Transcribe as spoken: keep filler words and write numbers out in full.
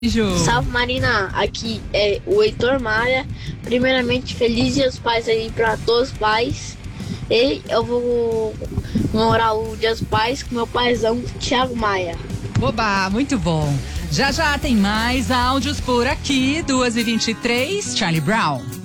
Beijo. Salve, Marina, aqui é o Heitor Maia. Primeiramente, feliz Dia dos Pais aí pra todos os pais. E eu vou comemorar o Dia dos Pais com meu paizão, Thiago Maia. Oba, muito bom. Já já tem mais áudios por aqui, duas e vinte e três, Charlie Brown.